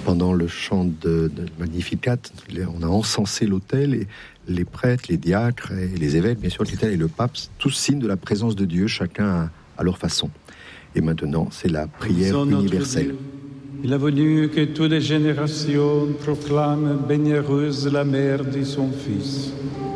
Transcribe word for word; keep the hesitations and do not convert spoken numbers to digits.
Pendant le chant de, de Magnificat, on a encensé l'autel et les prêtres, les diacres et les évêques, bien sûr, l'autel et le pape, tous signes de la présence de Dieu, chacun à, à leur façon. Et maintenant, c'est la prière universelle. Il a voulu que toutes les générations proclament bienheureuse la mère de son Fils.